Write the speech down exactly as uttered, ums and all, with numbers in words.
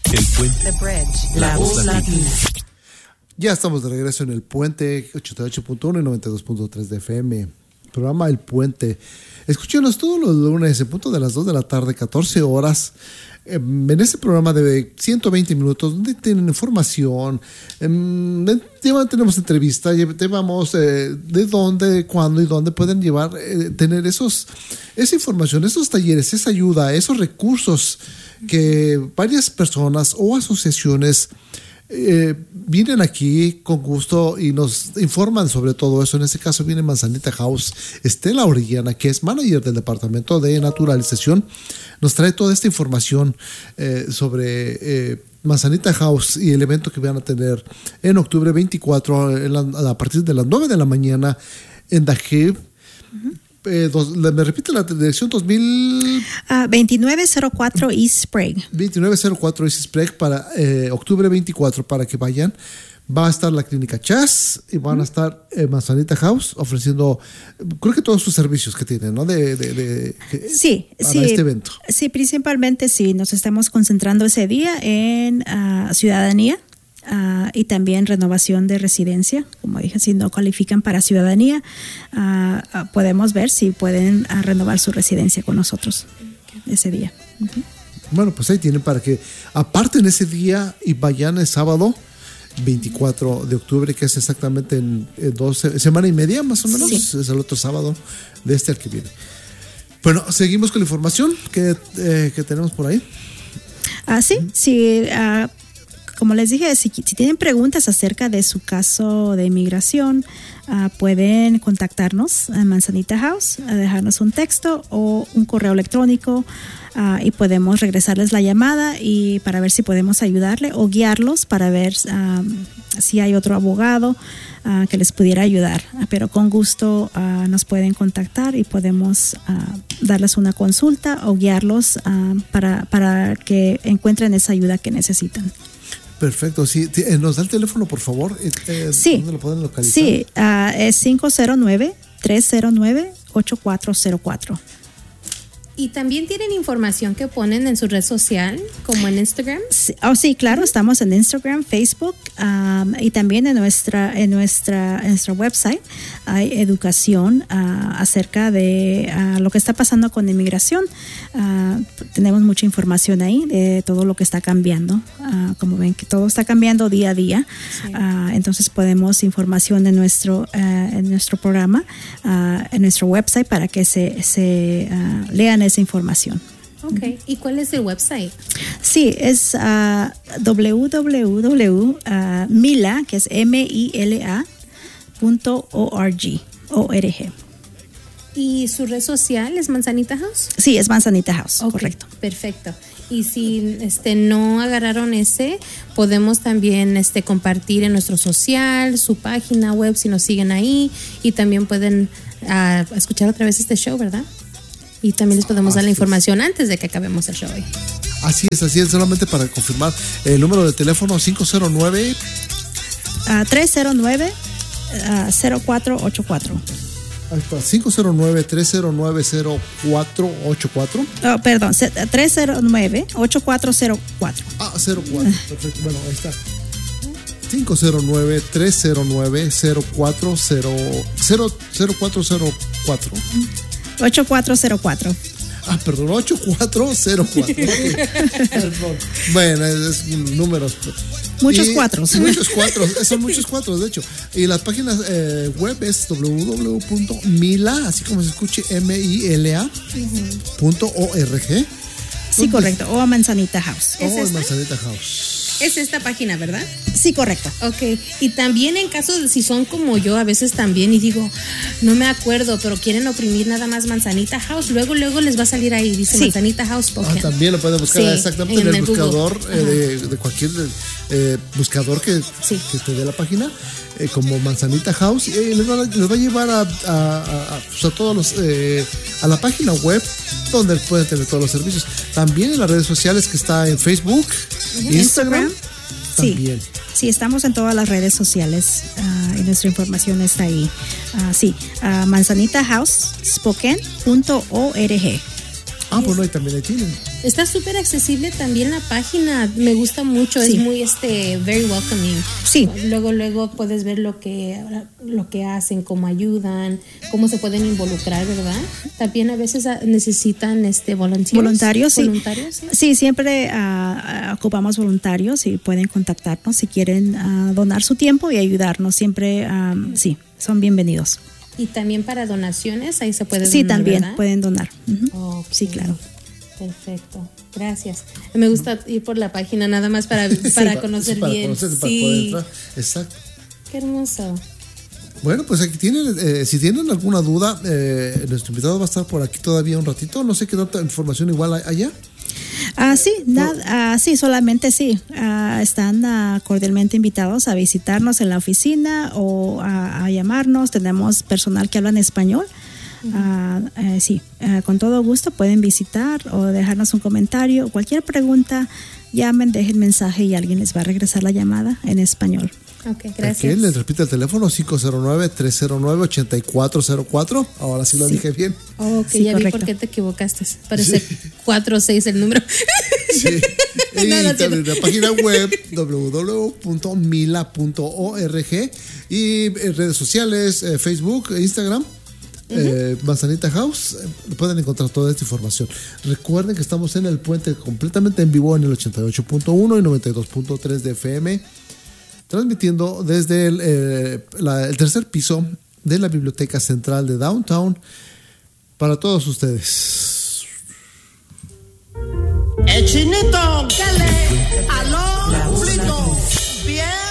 El Puente. The Bridge. La Voz Latina. Ya estamos de regreso en El Puente, ochenta y ocho punto uno y noventa y dos punto tres de F M. Programa El Puente. Escúchenos todos los lunes en punto de las dos de la tarde, catorce horas. En este programa de ciento veinte minutos, donde tienen información, tenemos entrevistas, llevamos eh, de dónde, cuándo y dónde pueden llevar, eh, tener esos, esa información, esos talleres, esa ayuda, esos recursos que varias personas o asociaciones Eh, vienen aquí con gusto y nos informan sobre todo eso. En este caso viene Manzanita House. Estela Orellana, que es manager del departamento de naturalización, nos trae toda esta información eh, sobre eh, Manzanita House y el evento que van a tener en octubre veinticuatro en la, a partir de las nueve de la mañana en Dajib. Uh-huh. Eh, dos, ¿Me repite la dirección? dos mil Uh, veintinueve cero cuatro East Sprague. veintinueve cero cuatro East Sprague para eh, octubre veinticuatro, para que vayan. Va a estar la clínica Chas y van uh-huh. a estar eh, Manzanita House ofreciendo, creo que todos sus servicios que tienen, ¿no? De, de, de, sí, para sí, este evento. Sí, principalmente sí, nos estamos concentrando ese día en uh, ciudadanía. Uh, y también renovación de residencia. Como dije, si no califican para ciudadanía, uh, uh, podemos ver si pueden uh, renovar su residencia con nosotros ese día. Uh-huh. Bueno, pues ahí tienen para que aparten ese día y vayan el sábado veinticuatro de octubre, que es exactamente en eh, dos semana y media más o menos. Sí. Es el otro sábado de este al que viene. Bueno, seguimos con la información que, eh, que tenemos por ahí. Ah, sí, uh-huh. sí. Uh, Como les dije, si, si tienen preguntas acerca de su caso de inmigración, uh, pueden contactarnos a Manzanita House, a dejarnos un texto o un correo electrónico uh, y podemos regresarles la llamada y para ver si podemos ayudarle o guiarlos para ver um, si hay otro abogado uh, que les pudiera ayudar. Uh, pero con gusto uh, nos pueden contactar y podemos uh, darles una consulta o guiarlos uh, para, para que encuentren esa ayuda que necesitan. Perfecto, sí. ¿Nos da el teléfono, por favor? Eh, sí. ¿Dónde lo pueden localizar? Sí, uh, es cinco cero nueve, tres cero nueve, ocho cuatro cero cuatro. ¿Y también tienen información que ponen en su red social, como en Instagram? Sí, oh, sí, claro, estamos en Instagram, Facebook um, y también en nuestra, en nuestra, en nuestra website hay educación uh, acerca de uh, lo que está pasando con inmigración. Uh, tenemos mucha información ahí de todo lo que está cambiando. Uh, como ven que todo está cambiando día a día, sí. uh, entonces podemos información en nuestro, uh, en nuestro programa, uh, en nuestro website para que se, se uh, lean esa información. Ok, ¿y cuál es el website? Sí, es uh, w w w punto mila, que es M I L A punto org, O R G. ¿Y su red social es Manzanita House? Sí, es Manzanita House, okay, correcto. Perfecto. Y si este no agarraron ese, podemos también este compartir en nuestro social, su página web, si nos siguen ahí, y también pueden uh, escuchar otra vez este show, ¿verdad? Y también les podemos dar la información antes de que acabemos el show hoy. Así es, así es, solamente para confirmar el número de teléfono cinco cero nueve uh, tres cero nueve, cero cuatro ocho cuatro. Ahí está, cinco cero nueve, tres cero nueve, cero cuatro ocho cuatro. Oh, perdón, tres cero nueve, ocho cuatro cero cuatro. Ah, cero cuatro, perfecto, bueno, ahí está. cinco cero nueve, tres cero nueve, cero cuatro cero cuatro cero cuatro. ocho cuatro cero cuatro. Ah, perdón, ocho cuatro cero cuatro. Okay. Perdón. Bueno, es, es números. Muchos y, cuatros. Muchos cuatros, son muchos cuatros, de hecho. Y las páginas eh, web es w w w punto mila, así como se escuche, M I L A punto org. Sí, correcto, o Manzanita House. O oh, Manzanita House. Es esta página, ¿verdad? Sí, correcto. Ok, y también en caso de si son como yo, a veces también, y digo, no me acuerdo, pero quieren oprimir nada más Manzanita House, luego luego les va a salir ahí, dice sí. Manzanita House. Ah, también lo pueden buscar, sí, exactamente en el, el buscador eh, de, de cualquier eh, buscador que, sí. que te dé la página, eh, como Manzanita House, y eh, les, va, les va a llevar a, a, a, a, pues a todos los eh, a la página web donde pueden tener todos los servicios. También en las redes sociales, que está en Facebook, uh-huh. Instagram. También. Sí, sí, estamos en todas las redes sociales uh, y nuestra información está ahí. Uh, sí, uh, manzanita house spoken punto org. Ah, pues no, y también ahí tienen. Está súper accesible también la página, me gusta mucho, sí. Es muy este very welcoming. Sí. Luego luego puedes ver lo que lo que hacen, cómo ayudan, cómo se pueden involucrar, ¿verdad? También a veces necesitan este voluntarios. Voluntarios, sí. Voluntarios, sí. Sí, siempre uh, ocupamos voluntarios y pueden contactarnos si quieren uh, donar su tiempo y ayudarnos. Siempre, um, sí, son bienvenidos. Y también para donaciones, ahí se puede donar, sí, también, ¿verdad? Pueden donar. Uh-huh. Okay. Sí, claro. Perfecto, gracias. Me gusta ir por la página nada más para, para sí, conocer para bien. Conocer, sí. Para poder entrar. Exacto. Qué hermoso. Bueno, pues aquí tienen, eh, si tienen alguna duda, eh, nuestro invitado va a estar por aquí todavía un ratito. No sé qué tanta información igual hay allá. Ah, sí, nada, ah, sí, solamente sí. Ah, están ah, cordialmente invitados a visitarnos en la oficina o a, a llamarnos. Tenemos personal que habla en español. Uh, uh, sí, uh, con todo gusto pueden visitar o dejarnos un comentario, cualquier pregunta, llamen, dejen mensaje y alguien les va a regresar la llamada en español. Ok, gracias. Okay, les repito el teléfono cinco cero nueve, tres cero nueve, ocho cuatro cero cuatro. Ahora sí lo sí. dije bien. Oh, ok, sí, ya correcto. Vi por qué te equivocaste. Parece sí. cuatro o seis el número. Sí. Y no, no también la página web doble u doble u doble u punto mila punto org y eh, redes sociales, eh, Facebook, Instagram. Uh-huh. eh, Manzanita House, eh, pueden encontrar toda esta información. Recuerden que estamos en el puente completamente en vivo en el ochenta y ocho punto uno y noventa y dos punto tres de F M, transmitiendo desde el, eh, la, el tercer piso de la Biblioteca Central de Downtown para todos ustedes. ¡El chinito! ¡Dale! ¡Aló! ¡Fulito! ¡Bien!